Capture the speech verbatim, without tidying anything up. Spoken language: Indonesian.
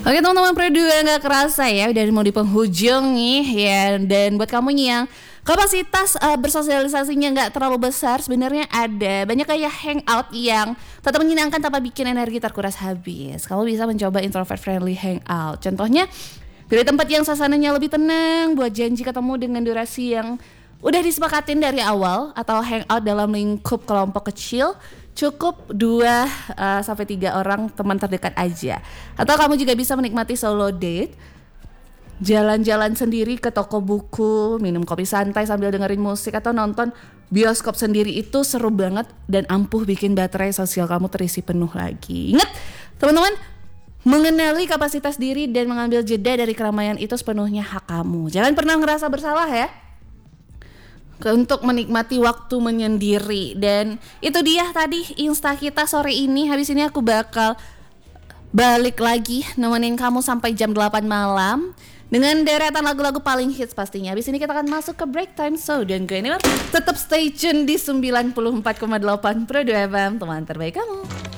Oke teman-teman, berdua nggak kerasa ya udah mau di penghujung nih ya. Dan buat kamu nih yang kapasitas uh, bersosialisasinya nggak terlalu besar, sebenarnya ada banyak kayak hangout yang tetap menyenangkan tanpa bikin energi terkuras habis. Kamu bisa mencoba introvert friendly hangout. Contohnya pilih tempat yang suasananya lebih tenang, buat janji ketemu dengan durasi yang udah disepakatin dari awal, atau hangout dalam lingkup kelompok kecil. Cukup dua uh, sampai tiga orang teman terdekat aja. Atau kamu juga bisa menikmati solo date, jalan-jalan sendiri ke toko buku, minum kopi santai sambil dengerin musik, atau nonton bioskop sendiri. Itu seru banget dan ampuh bikin baterai sosial kamu terisi penuh lagi. Ingat teman-teman, mengenali kapasitas diri dan mengambil jeda dari keramaian itu sepenuhnya hak kamu. Jangan pernah ngerasa bersalah ya untuk menikmati waktu menyendiri. Dan itu dia tadi Insta kita sore ini. Habis ini aku bakal balik lagi nemenin kamu sampai jam delapan malam dengan deretan lagu-lagu paling hits pastinya. Habis ini kita akan masuk ke break time, so dan gue ini tetap stay tune di sembilan puluh empat koma delapan Pro dua F M, teman terbaik kamu.